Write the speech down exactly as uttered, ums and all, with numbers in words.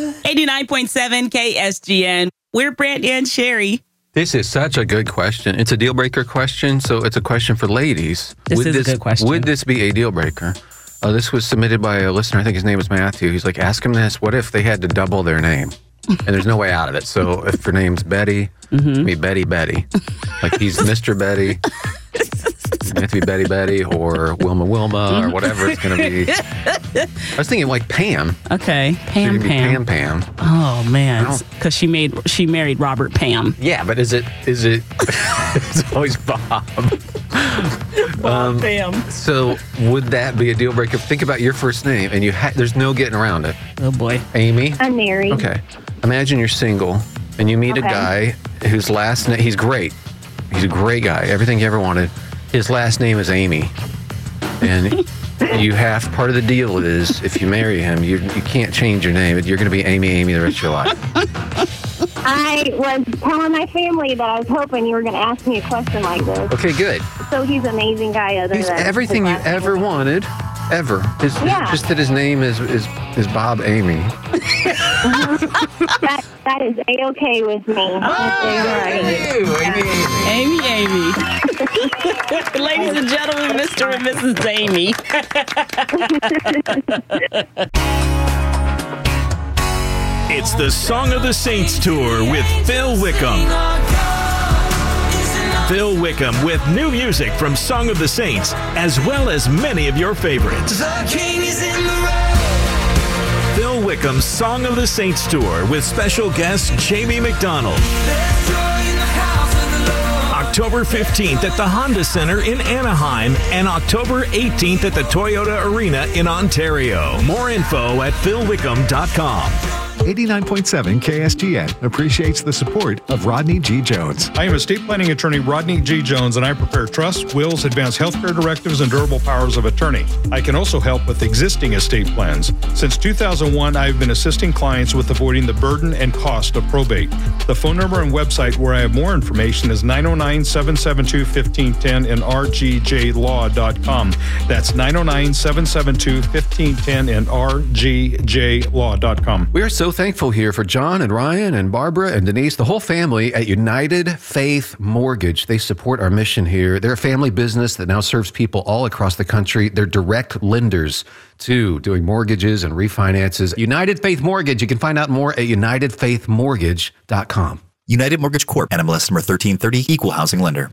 eighty-nine point seven K S G N. We're Brant and Sherry. This is such a good question. It's a deal breaker question, so it's a question for ladies. This would is this, a good question. Would this be a deal breaker? Uh, this was submitted by a listener. I think his name was Matthew. He's like, ask him this. What if they had to double their name? And there's no way out of it. So if her name's Betty, mm-hmm. it's be Betty Betty. Like he's Mister Betty. It's going to be Betty Betty or Wilma Wilma or whatever it's going to be. I was thinking like Pam. Okay, Pam Pam. Pam. Pam Pam. Oh man, because she made she married Robert Pam. Yeah, but is it is it? It's always Bob. Bob um, Pam. So would that be a deal breaker? Think about your first name, and you ha- there's no getting around it. Oh boy. Amy. I'm married. Okay. Imagine you're single and you meet Okay. a guy whose last name, he's great. He's a great guy. Everything you ever wanted. His last name is Amy. And you have, part of the deal is if you marry him, you you can't change your name. You're going to be Amy Amy the rest of your life. I was telling my family that I was hoping you were going to ask me a question like this. Okay, good. So he's an amazing guy other He's than everything you his last name ever is- wanted. Ever. It's, it's Yeah. just that his name is, is, is Bob Amy. That, that is A-okay with me. That's Amy, Amy. Ladies and gentlemen, Mister and Missus Amy. It's the Song of the Saints Tour with Phil Wickham. Phil Wickham with new music from Song of the Saints, as well as many of your favorites. Phil Wickham's Song of the Saints Tour with special guest Jamie McDonald. October fifteenth at the Honda Center in Anaheim and October eighteenth at the Toyota Arena in Ontario. More info at phil wickham dot com. eighty-nine point seven K S G N appreciates the support of Rodney G. Jones. I am estate planning attorney Rodney G. Jones, and I prepare trusts, wills, advanced healthcare directives, and durable powers of attorney. I can also help with existing estate plans. Since two thousand one, I have been assisting clients with avoiding the burden and cost of probate. The phone number and website where I have more information is nine oh nine, seven seven two, one five one zero and r g j law dot com. That's nine oh nine, seven seven two, one five one zero and r g j law dot com. We are so thankful here for John and Ryan and Barbara and Denise, the whole family at United Faith Mortgage. They support our mission here. They're a family business that now serves people all across the country. They're direct lenders too, doing mortgages and refinances. United Faith Mortgage. You can find out more at united faith mortgage dot com. United Mortgage Corp. N M L S number thirteen thirty, Equal Housing Lender.